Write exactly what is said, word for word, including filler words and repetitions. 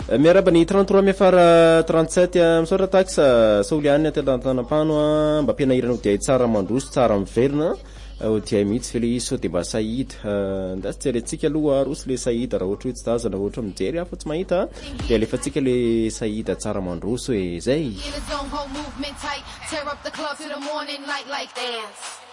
miaraba ny trente-trois miafara trente-sept misaotra tax Sauliane Telantanapano mba ampianahirana dia tsara mandroso tsara miverina dia mihitsy fa le izy sao dia mba sahita ndasy tsy alentsika aloha roso le sahita raha ohatra hoe tsy tazana ohatra mijery afa tsy mahita dia alefantsika le sahita tsara mandroso e zay.